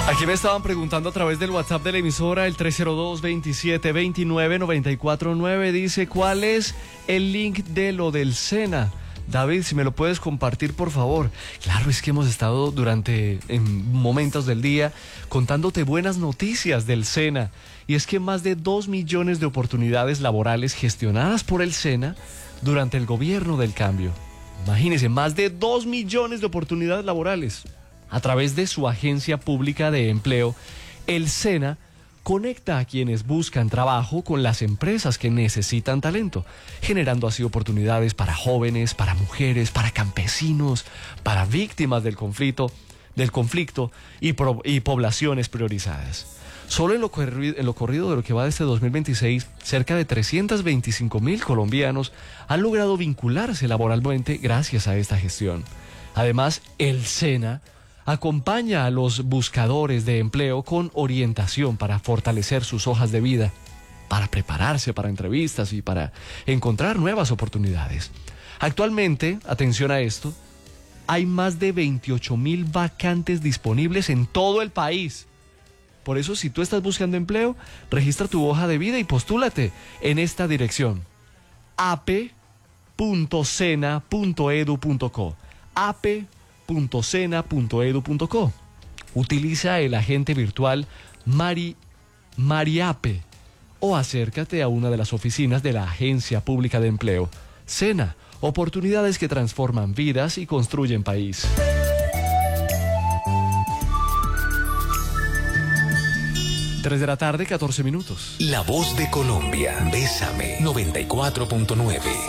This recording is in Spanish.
Aquí me estaban preguntando a través del WhatsApp de la emisora, el 302-2729-949, dice, ¿cuál es el link de lo del SENA? David, si me lo puedes compartir, por favor. Claro, es que hemos estado en momentos del día contándote buenas noticias del SENA. Y es que más de 2 millones de oportunidades laborales gestionadas por el SENA durante el gobierno del cambio. Imagínense, más de 2 millones de oportunidades laborales. A través de su agencia pública de empleo, el SENA conecta a quienes buscan trabajo con las empresas que necesitan talento, generando así oportunidades para jóvenes, para mujeres, para campesinos, para víctimas del conflicto y poblaciones priorizadas. Solo en lo corrido de lo que va de este 2026, cerca de 325,000 colombianos han logrado vincularse laboralmente gracias a esta gestión. Además, el SENA acompaña a los buscadores de empleo con orientación para fortalecer sus hojas de vida, para prepararse para entrevistas y para encontrar nuevas oportunidades. Actualmente, atención a esto, hay más de 28,000 vacantes disponibles en todo el país. Por eso, si tú estás buscando empleo, registra tu hoja de vida y postúlate en esta dirección: ap.sena.edu.co. ap.sena.edu.co. Utiliza el agente virtual Mariape o acércate a una de las oficinas de la Agencia Pública de Empleo. SENA, oportunidades que transforman vidas y construyen país. 3 de la tarde, 14 minutos. La voz de Colombia. Bésame 94.9.